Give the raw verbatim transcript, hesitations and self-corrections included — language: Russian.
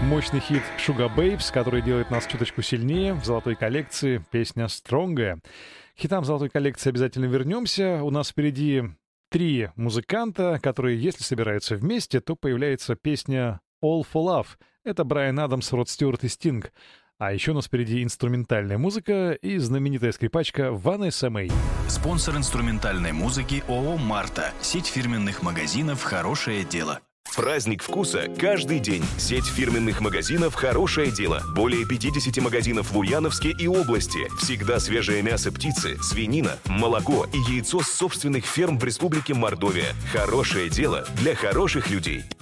мощный хит Sugar Babes, который делает нас чуточку сильнее. В золотой коллекции песня «Stronger». К хитам золотой коллекции обязательно вернемся. У нас впереди три музыканта, которые, если собираются вместе, то появляется песня «All for Love». Это Брайан Адамс, Род Стюарт и Стинг. А еще у нас впереди инструментальная музыка и знаменитая скрипачка Ванесса Мэй. Спонсор инструментальной музыки ООО «Марта». Сеть фирменных магазинов «Хорошее дело». Праздник вкуса каждый день. Сеть фирменных магазинов «Хорошее дело». Более пятьдесят магазинов в Ульяновске и области. Всегда свежее мясо птицы, свинина, молоко и яйцо с собственных ферм в Республике Мордовия. «Хорошее дело» для хороших людей.